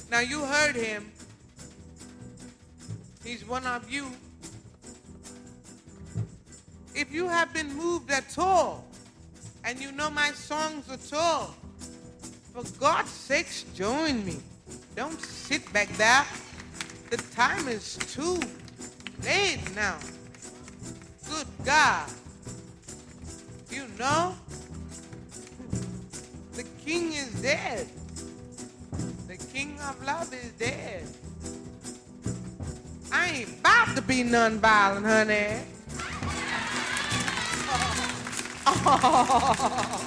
Now you heard him. He's one of you. If you have been moved at all, and you know my songs at all, for God's sakes, join me. Don't sit back there. The time is too late now. Good God. You know, the king is dead. The king of love is dead. I ain't about to be nonviolent, honey. Oh.